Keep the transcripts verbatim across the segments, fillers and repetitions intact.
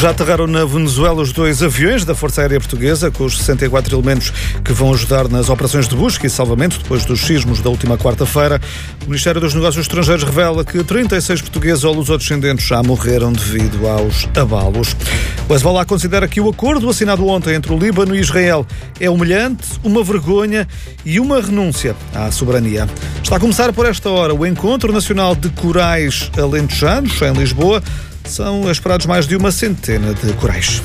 Já aterraram na Venezuela os dois aviões da Força Aérea Portuguesa, com os sessenta e quatro elementos que vão ajudar nas operações de busca e salvamento depois dos sismos da última quarta-feira. O Ministério dos Negócios Estrangeiros revela que trinta e seis portugueses ou lusodescendentes já morreram devido aos abalos. O Hezbollah considera que o acordo assinado ontem entre o Líbano e Israel é humilhante, uma vergonha e uma renúncia à soberania. Está a começar por esta hora o Encontro Nacional de Corais Alentejanos, em Lisboa. São esperados mais de uma centena de corais.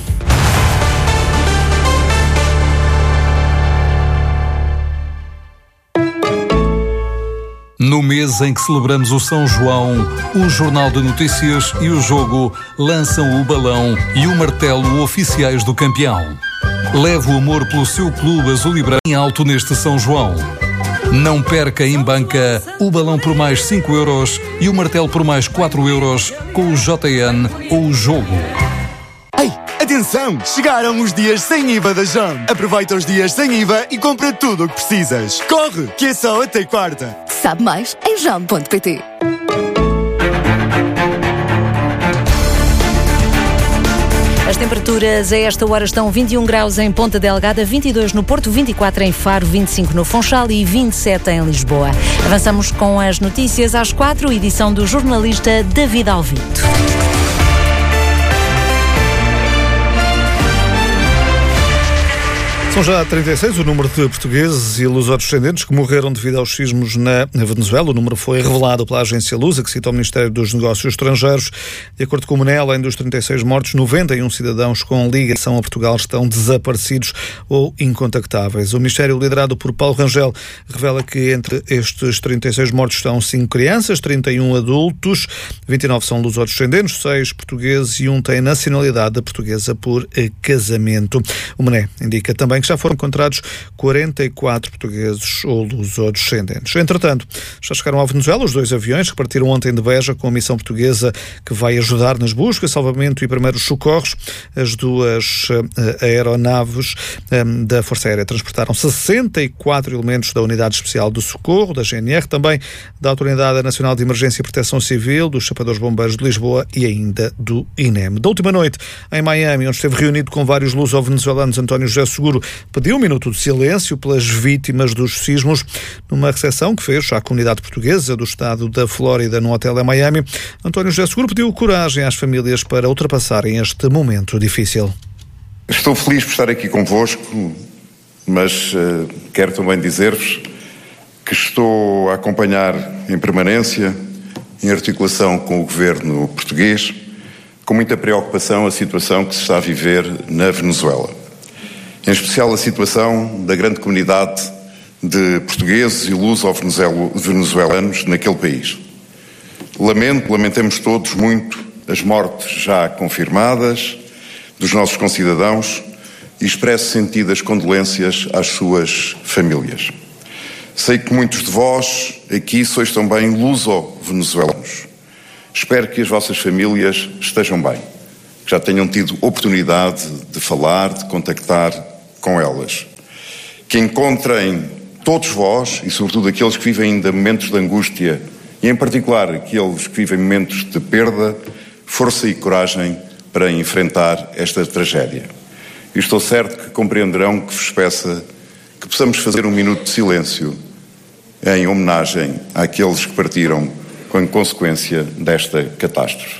No mês em que celebramos o São João, o Jornal de Notícias e o Jogo lançam o balão e o martelo oficiais do campeão. Leve o amor pelo seu clube azul e branco em alto neste São João. Não perca em banca o balão por mais cinco euros e o martelo por mais quatro euros com o J N ou o Jogo. Ei, atenção! Chegaram os dias sem I V A da Jam. Aproveita os dias sem I V A e compra tudo o que precisas. Corre, que é só até quarta. Sabe mais em jam ponto pt. As temperaturas a esta hora estão vinte e um graus em Ponta Delgada, vinte e dois no Porto, vinte e quatro em Faro, vinte e cinco no Funchal e vinte e sete em Lisboa. Avançamos com as notícias às quatro, edição do jornalista David Alvito. São já trinta e seis o número de portugueses e lusodescendentes que morreram devido aos sismos na Venezuela. O número foi revelado pela agência Lusa, que cita o Ministério dos Negócios Estrangeiros. De acordo com o Manel, além dos trinta e seis mortos, noventa e um cidadãos com ligação a Portugal estão desaparecidos ou incontactáveis. O Ministério, liderado por Paulo Rangel, revela que entre estes trinta e seis mortos estão cinco crianças, trinta e um adultos, vinte e nove são lusodescendentes, seis portugueses e um tem nacionalidade portuguesa por casamento. O Mané indica também que já foram encontrados quarenta e quatro portugueses ou lusodescendentes. Entretanto, já chegaram à Venezuela os dois aviões que partiram ontem de Beja com a missão portuguesa que vai ajudar nas buscas, salvamento e primeiros socorros. As duas uh, aeronaves um, da Força Aérea transportaram sessenta e quatro elementos da Unidade Especial de Socorro, da G N R, também da Autoridade Nacional de Emergência e Proteção Civil, dos Chapadores Bombeiros de Lisboa e ainda do I N E M. Da última noite, em Miami, onde esteve reunido com vários luso-venezuelanos, António José Seguro pediu um minuto de silêncio pelas vítimas dos sismos numa recepção que fez à comunidade portuguesa do estado da Flórida num hotel em Miami. António José Seguro pediu coragem às famílias para ultrapassarem este momento difícil. Estou feliz por estar aqui convosco, mas uh, quero também dizer-vos que estou a acompanhar em permanência, em articulação com o governo português, com muita preocupação a situação que se está a viver na Venezuela. Em especial a situação da grande comunidade de portugueses e luso-venezuelanos naquele país. Lamento, lamentemos todos muito as mortes já confirmadas dos nossos concidadãos e expresso sentidas condolências às suas famílias. Sei que muitos de vós aqui sois também luso-venezuelanos. Espero que as vossas famílias estejam bem, que já tenham tido oportunidade de falar, de contactar com elas. Que encontrem todos vós, e sobretudo aqueles que vivem ainda momentos de angústia, e em particular aqueles que vivem momentos de perda, força e coragem para enfrentar esta tragédia. E estou certo que compreenderão que vos peça que possamos fazer um minuto de silêncio em homenagem àqueles que partiram com consequência desta catástrofe.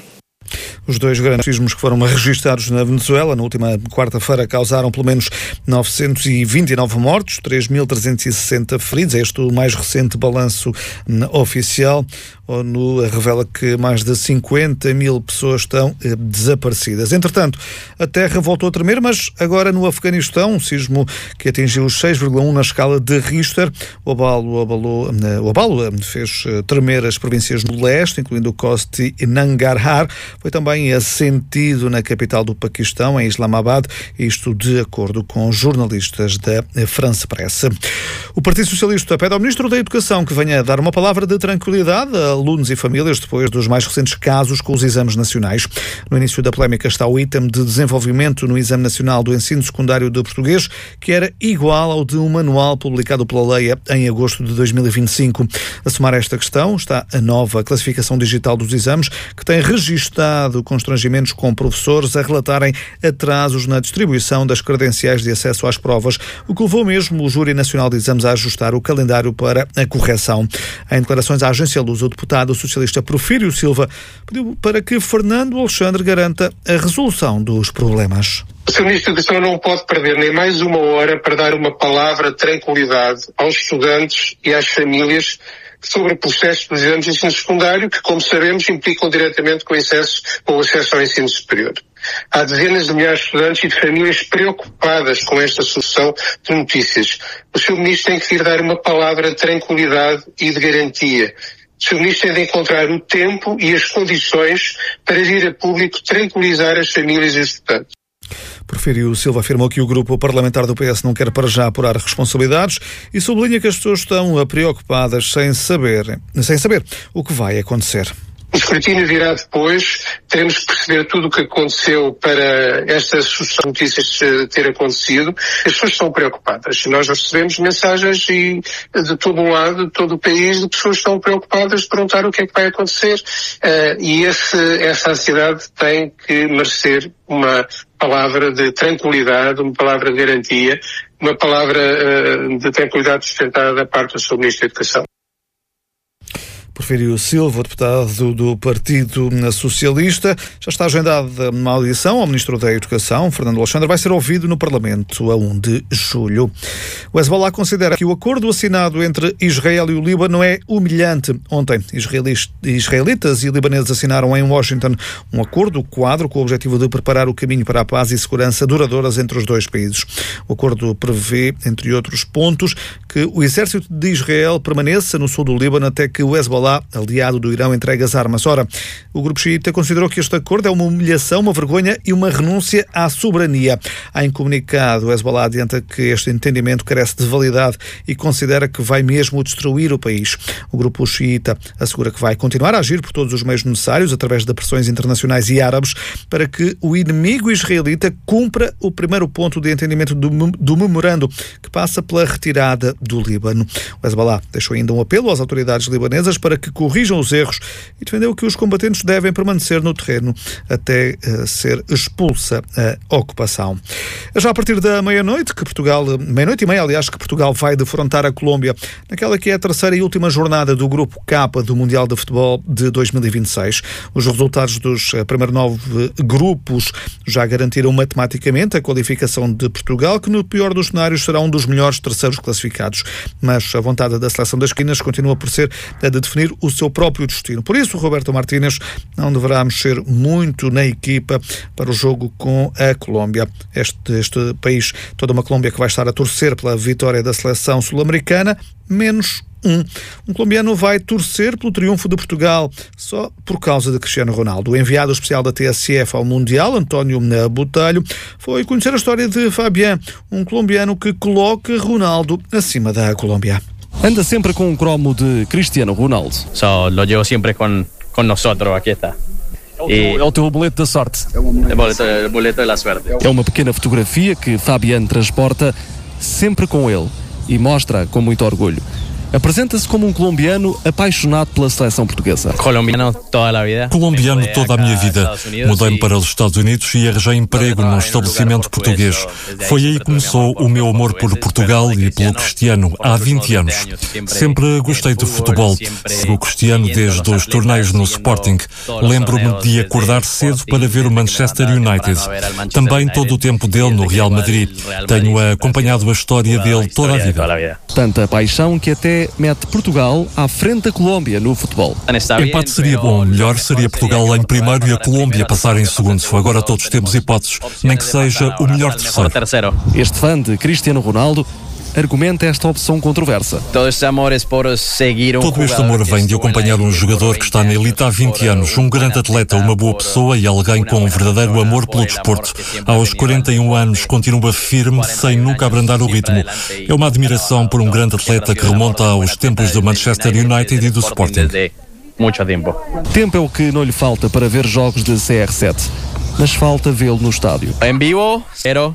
Os dois grandes sismos que foram registados na Venezuela na última quarta-feira causaram pelo menos novecentos e vinte e nove mortos, três mil trezentos e sessenta feridos. É este o mais recente balanço oficial. A ONU revela que mais de cinquenta mil pessoas estão eh, desaparecidas. Entretanto, a terra voltou a tremer, mas agora no Afeganistão, um sismo que atingiu seis vírgula um na escala de Richter. O abalo, abalou, o abalo fez tremer as províncias do leste, incluindo o Khost e Nangarhar. Foi também assentido na capital do Paquistão, em Islamabad, isto de acordo com jornalistas da France Press. O Partido Socialista pede ao Ministro da Educação que venha dar uma palavra de tranquilidade a alunos e famílias depois dos mais recentes casos com os exames nacionais. No início da polémica está o item de desenvolvimento no Exame Nacional do Ensino Secundário de Português, que era igual ao de um manual publicado pela Lei em agosto de dois mil e vinte e cinco. A somar a esta questão está a nova classificação digital dos exames, que tem registado constrangimentos com professores a relatarem atrasos na distribuição das credenciais de acesso às provas, o que levou mesmo o Júri Nacional de Exames a ajustar o calendário para a correção. Em declarações à agência Lusa, o deputado socialista Porfírio Silva pediu para que Fernando Alexandre garanta a resolução dos problemas. O senhor Ministro da Educação não pode perder nem mais uma hora para dar uma palavra de tranquilidade aos estudantes e às famílias sobre o processo dos exames de ensino secundário, que, como sabemos, implicam diretamente com o acesso, com o acesso ao ensino superior. Há dezenas de milhares de estudantes e de famílias preocupadas com esta sucessão de notícias. O senhor Ministro tem que vir dar uma palavra de tranquilidade e de garantia. O senhor Ministro tem de encontrar o tempo e as condições para vir a público tranquilizar as famílias e os estudantes. Porfírio Silva afirmou que o grupo parlamentar do P S não quer para já apurar responsabilidades e sublinha que as pessoas estão preocupadas sem saber, sem saber o que vai acontecer. O escrutínio virá depois, teremos que perceber tudo o que aconteceu para esta sucessão de notícias ter acontecido. As pessoas estão preocupadas. Nós recebemos mensagens e, de todo um lado, de todo o país, de pessoas que estão preocupadas de perguntar o que é que vai acontecer. Uh, e esse, essa ansiedade tem que merecer uma palavra de tranquilidade, uma palavra de garantia, uma palavra uh, de tranquilidade sustentada da parte do senhor Ministro da Educação. Porfírio Silva, deputado do Partido Socialista. Já está agendada uma audição ao Ministro da Educação, Fernando Alexandre, vai ser ouvido no Parlamento a primeiro de julho. O Hezbollah considera que o acordo assinado entre Israel e o Líbano é humilhante. Ontem, israelitas e libaneses assinaram em Washington um acordo quadro com o objetivo de preparar o caminho para a paz e segurança duradouras entre os dois países. O acordo prevê, entre outros pontos, que o exército de Israel permaneça no sul do Líbano até que o Hezbollah, aliado do Irão, entregue as armas. Ora, o grupo xiita considerou que este acordo é uma humilhação, uma vergonha e uma renúncia à soberania. Em comunicado, o Hezbollah adianta que este entendimento carece de validade e considera que vai mesmo destruir o país. O grupo xiita assegura que vai continuar a agir por todos os meios necessários, através de pressões internacionais e árabes, para que o inimigo israelita cumpra o primeiro ponto de entendimento do, do memorando, que passa pela retirada do Líbano. O Hezbollah deixou ainda um apelo às autoridades libanesas para que corrijam os erros e defendeu que os combatentes devem permanecer no terreno até uh, ser expulsa a ocupação. É já a partir da meia-noite que Portugal, meia-noite e meia, aliás, que Portugal vai defrontar a Colômbia, naquela que é a terceira e última jornada do Grupo K do Mundial de Futebol de dois mil e vinte e seis. Os resultados dos uh, primeiros nove grupos já garantiram matematicamente a qualificação de Portugal, que no pior dos cenários será um dos melhores terceiros classificados. Mas a vontade da seleção das esquinas continua por ser a de definir o seu próprio destino. Por isso, Roberto Martínez não deverá mexer muito na equipa para o jogo com a Colômbia. Este, este país, toda uma Colômbia que vai estar a torcer pela vitória da seleção sul-americana, menos um. Um colombiano vai torcer pelo triunfo de Portugal só por causa de Cristiano Ronaldo. O enviado especial da T S F ao Mundial, António Botelho, foi conhecer a história de Fabián, um colombiano que coloca Ronaldo acima da Colômbia. Anda sempre com um cromo de Cristiano Ronaldo. So, lo llevo sempre con, con nosotros, aqui está. É o teu boleto da sorte. É o boleto, o boleto da sorte. É uma pequena fotografia que Fabián transporta sempre com ele e mostra com muito orgulho. Apresenta-se como um colombiano apaixonado pela seleção portuguesa. Colombiano toda a vida. Colombiano toda a minha vida. Mudei-me para os Estados Unidos e arranjei emprego num estabelecimento português. Foi aí que começou o meu amor por Portugal e pelo Cristiano, há vinte anos. Sempre gostei de futebol. Sigo o Cristiano desde os torneios no Sporting. Lembro-me de acordar cedo para ver o Manchester United. Também todo o tempo dele no Real Madrid. Tenho acompanhado a história dele toda a vida. Tanta paixão que até mete Portugal à frente da Colômbia no futebol. Empate seria bom, melhor seria Portugal em primeiro e a Colômbia passar em segundo. Agora todos temos hipóteses, nem que seja o melhor terceiro. Este fã de Cristiano Ronaldo argumenta esta opção controversa. Todo este amor é por seguir um Todo este amor vem de acompanhar um jogador que está na elite há vinte anos, um grande atleta, uma boa pessoa e alguém com um verdadeiro amor pelo desporto. Aos quarenta e um anos continua firme, sem nunca abrandar o ritmo. É uma admiração por um grande atleta que remonta aos tempos do Manchester United e do Sporting. Muito tempo. Tempo é o que não lhe falta para ver jogos de C R sete, mas falta vê-lo no estádio. Em vivo, zero.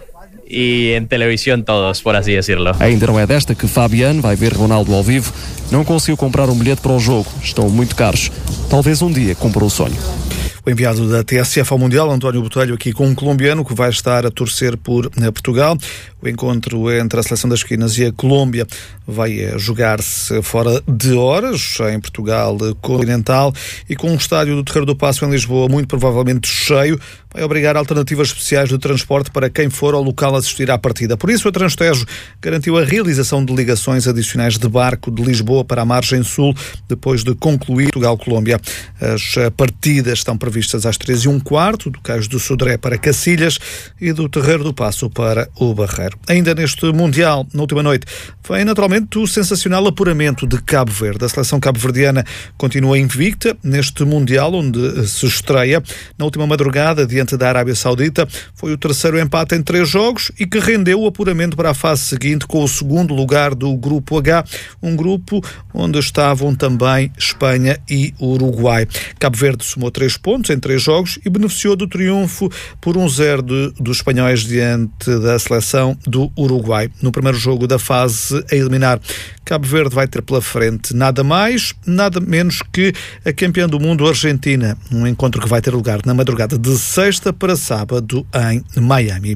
E em televisão todos, por assim decirlo. Ainda não é desta que Fabián vai ver Ronaldo ao vivo. Não conseguiu comprar um bilhete para o jogo. Estão muito caros. Talvez um dia compre o sonho. O enviado da T S F ao Mundial, António Botelho, aqui com um colombiano que vai estar a torcer por Portugal. O encontro entre a Seleção das Esquinas e a Colômbia vai jogar-se fora de horas, em Portugal continental, e com o estádio do Terreiro do Paço em Lisboa muito provavelmente cheio, vai obrigar alternativas especiais de transporte para quem for ao local assistir à partida. Por isso, a Transtejo garantiu a realização de ligações adicionais de barco de Lisboa para a margem sul, depois de concluir Portugal-Colômbia. As partidas estão previstas às três e um quarto, do Cais do Sodré para Cacilhas e do Terreiro do Paço para o Barreiro. Ainda neste Mundial, na última noite, vem naturalmente o sensacional apuramento de Cabo Verde. A seleção cabo-verdiana continua invicta neste Mundial, onde se estreia. Na última madrugada, diante da Arábia Saudita, foi o terceiro empate em três jogos e que rendeu o apuramento para a fase seguinte com o segundo lugar do Grupo H, um grupo onde estavam também Espanha e Uruguai. Cabo Verde somou três pontos em três jogos e beneficiou do triunfo por um zero de, dos espanhóis diante da seleção do Uruguai. No primeiro jogo da fase a eliminar, Cabo Verde vai ter pela frente nada mais, nada menos que a campeã do mundo, Argentina. Um encontro que vai ter lugar na madrugada de sexta para sábado em Miami.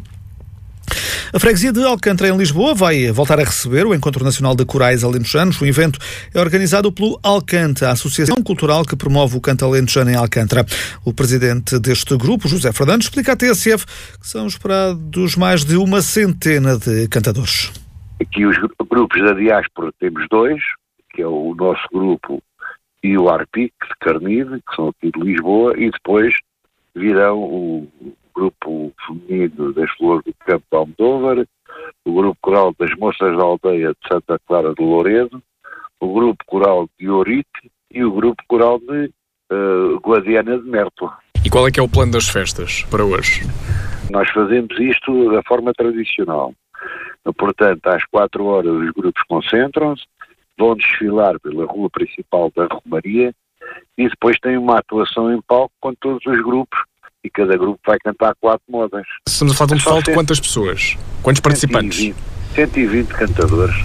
A freguesia de Alcântara, em Lisboa, vai voltar a receber o Encontro Nacional de Corais Alentejanos. O evento é organizado pelo Alcanta, a associação cultural que promove o canto alentejano em Alcântara. O presidente deste grupo, José Fernandes, explica à T S F que são esperados mais de uma centena de cantadores. Aqui os grupos da diáspora temos dois, que é o nosso grupo e o Arpic de Carnide, que são aqui de Lisboa, e depois virão o grupo feminino das Flores do Campo de Almodóvar, o grupo coral das Moças da Aldeia de Santa Clara de Louredo, o grupo coral de Orite e o grupo coral de uh, Guadiana de Mértola. E qual é que é o plano das festas para hoje? Nós fazemos isto da forma tradicional. Portanto, às quatro horas os grupos concentram-se, vão desfilar pela rua principal da Romaria e depois tem uma atuação em palco com todos os grupos e cada grupo vai cantar quatro modas. Estamos a falar de um total de quantas pessoas? Quantos participantes? cento e vinte cantadores.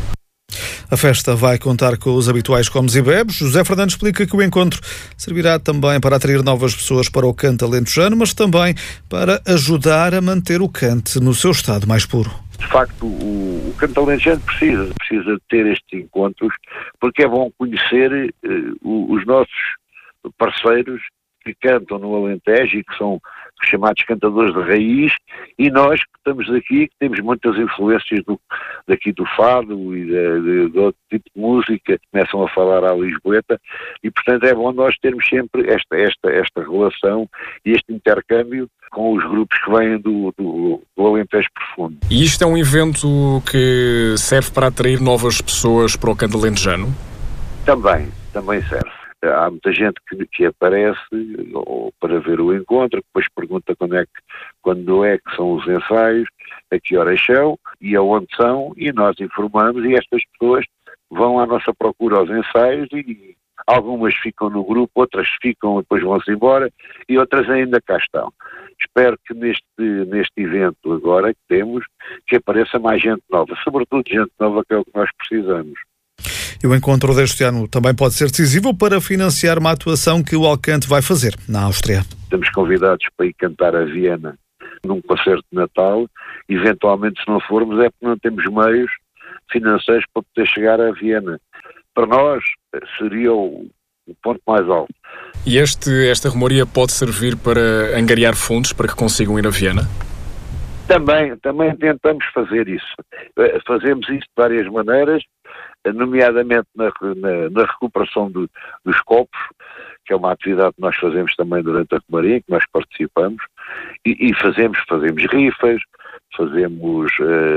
A festa vai contar com os habituais comes e bebes. José Fernandes explica que o encontro servirá também para atrair novas pessoas para o canto alentejano, mas também para ajudar a manter o canto no seu estado mais puro. De facto, o, o canto alentejano precisa, precisa de ter estes encontros, porque é bom conhecer uh, os nossos parceiros que cantam no Alentejo e que são chamados cantadores de raiz, e nós que estamos aqui, que temos muitas influências do, daqui do fado e de, de, de outro tipo de música, começam a falar à lisboeta, e portanto é bom nós termos sempre esta, esta, esta relação e este intercâmbio com os grupos que vêm do, do, do Alentejo Profundo. E isto é um evento que serve para atrair novas pessoas para o canto alentejano? Também, também serve. Há muita gente que, que aparece ou para ver o encontro, depois pergunta quando é, que, quando é que são os ensaios, a que horas são e aonde são, e nós informamos, e estas pessoas vão à nossa procura aos ensaios e algumas ficam no grupo, outras ficam e depois vão-se embora e outras ainda cá estão. Espero que neste, neste evento agora que temos, que apareça mais gente nova, sobretudo gente nova, que é o que nós precisamos. E o encontro deste ano também pode ser decisivo para financiar uma atuação que o Alcante vai fazer na Áustria. Estamos convidados para ir cantar a Viena num concerto de Natal. Eventualmente, se não formos, é porque não temos meios financeiros para poder chegar a Viena. Para nós, seria o, o ponto mais alto. E este, esta romaria pode servir para angariar fundos para que consigam ir a Viena? Também, também tentamos fazer isso. Fazemos isso de várias maneiras, nomeadamente na, na, na recuperação do, dos copos, que é uma atividade que nós fazemos também durante a romaria, em que nós participamos, e, e fazemos, fazemos rifas, fazemos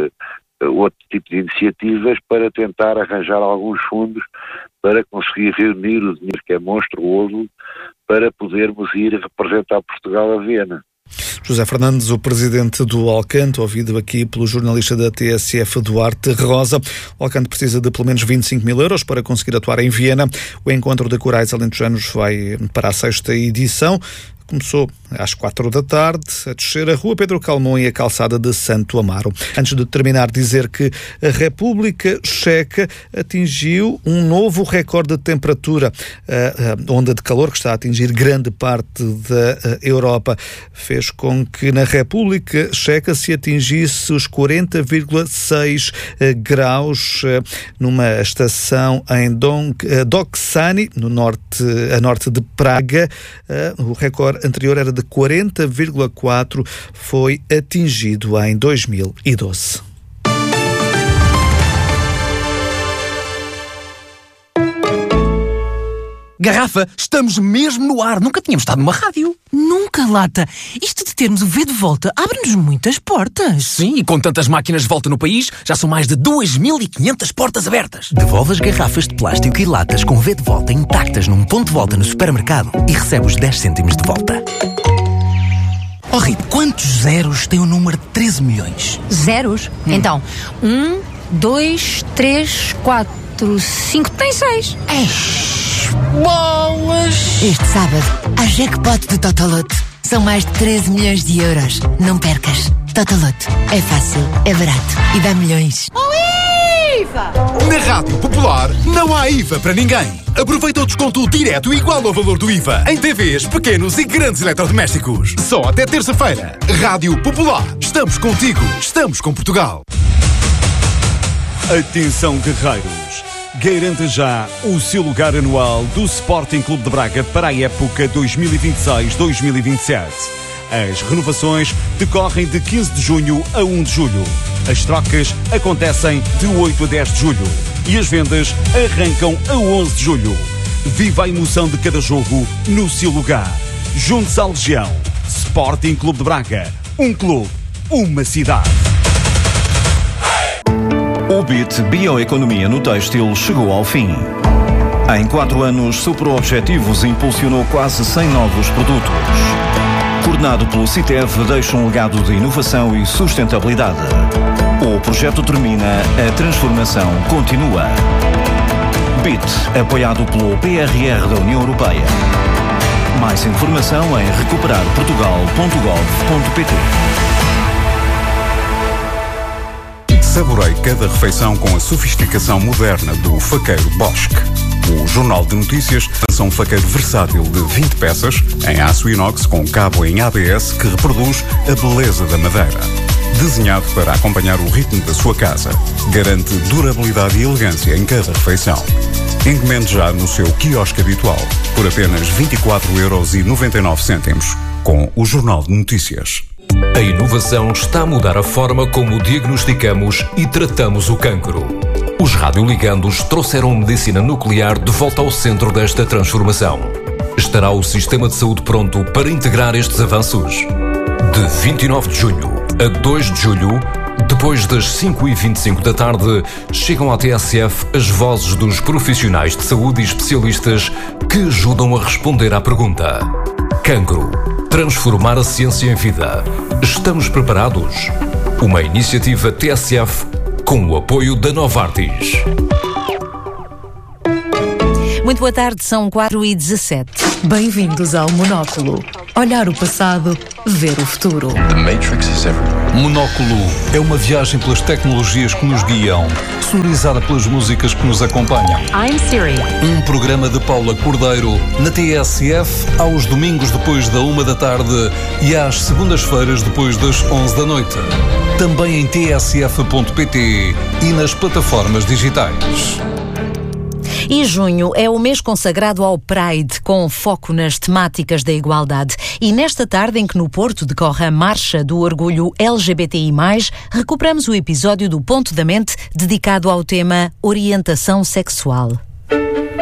uh, outro tipo de iniciativas para tentar arranjar alguns fundos para conseguir reunir o dinheiro que é monstruoso para podermos ir representar Portugal a Viena. José Fernandes, o presidente do Alcante, ouvido aqui pelo jornalista da T S F, Duarte Rosa. O Alcante precisa de pelo menos vinte e cinco mil euros para conseguir atuar em Viena. O encontro de corais alentejanos vai para a sexta edição, começou às quatro da tarde a descer a Rua Pedro Calmon e a calçada de Santo Amaro. Antes de terminar, dizer que a República Checa atingiu um novo recorde de temperatura. A onda de calor que está a atingir grande parte da Europa fez com que na República Checa se atingisse os quarenta vírgula seis graus numa estação em Doksani, no norte, a norte de Praga. O recorde anterior era de quarenta vírgula quatro, foi atingido em dois mil e doze. Garrafa, estamos mesmo no ar. Nunca tínhamos estado numa rádio. Nunca, Lata. Isto de termos o V de volta abre-nos muitas portas. Sim, e com tantas máquinas de volta no país, já são mais de duas mil e quinhentas portas abertas. Devolve as garrafas de plástico e latas com V de volta intactas num ponto de volta no supermercado e recebe os dez cêntimos de volta. Oh, Rita, quantos zeros tem o número de treze milhões? Zeros? Hum. Então, um, dois, três, quatro, cinco, tem seis. Eish. Bolas! Este sábado, há jackpot do Totoloto. São mais de treze milhões de euros. Não percas. Totoloto. É fácil, é barato e dá milhões. Oh, I V A! Na Rádio Popular não há I V A para ninguém. Aproveita o desconto direto igual ao valor do I V A em T Vs, pequenos e grandes eletrodomésticos. Só até terça-feira. Rádio Popular. Estamos contigo. Estamos com Portugal. Atenção, guerreiros. Garanta já o seu lugar anual do Sporting Clube de Braga para a época dois mil e vinte e seis dois mil e vinte e sete. As renovações decorrem de quinze de junho a um de julho. As trocas acontecem de oito a dez de julho. E as vendas arrancam a onze de julho. Viva a emoção de cada jogo no seu lugar. Junte-se à Legião. Sporting Clube de Braga. Um clube, uma cidade. O B I T Bioeconomia no Têxtil chegou ao fim. Em quatro anos superou objetivos e impulsionou quase cem novos produtos. Coordenado pelo CITEV, deixa um legado de inovação e sustentabilidade. O projeto termina, a transformação continua. B I T, apoiado pelo P R R da União Europeia. Mais informação em recuperar portugal ponto gov ponto pt. Saborei cada refeição com a sofisticação moderna do faqueiro Bosch. O Jornal de Notícias lança um faqueiro versátil de vinte peças, em aço inox com cabo em A B S que reproduz a beleza da madeira. Desenhado para acompanhar o ritmo da sua casa, garante durabilidade e elegância em cada refeição. Encomende já no seu quiosque habitual, por apenas vinte e quatro euros e noventa e nove cêntimos, com o Jornal de Notícias. A inovação está a mudar a forma como diagnosticamos e tratamos o cancro. Os radioligandos trouxeram a medicina nuclear de volta ao centro desta transformação. Estará o sistema de saúde pronto para integrar estes avanços? De vinte e nove de junho a dois de julho, depois das cinco e vinte e cinco da tarde, chegam à T S F as vozes dos profissionais de saúde e especialistas que ajudam a responder à pergunta: cancro. Transformar a ciência em vida. Estamos preparados? Uma iniciativa T S F com o apoio da Novartis. Muito boa tarde, são quatro e dezassete. Bem-vindos ao Monóculo. Olhar o passado, ver o futuro. The Matrix is everywhere. Monóculo é uma viagem pelas tecnologias que nos guiam, sonorizada pelas músicas que nos acompanham. I'm Siri. Um programa de Paula Cordeiro na T S F aos domingos depois da uma da tarde e às segundas-feiras depois das onze da noite. Também em t s f ponto p t e nas plataformas digitais. E junho é o mês consagrado ao Pride, com foco nas temáticas da igualdade. E nesta tarde em que no Porto decorre a Marcha do Orgulho L G B T I mais, recuperamos o episódio do Ponto da Mente dedicado ao tema orientação sexual.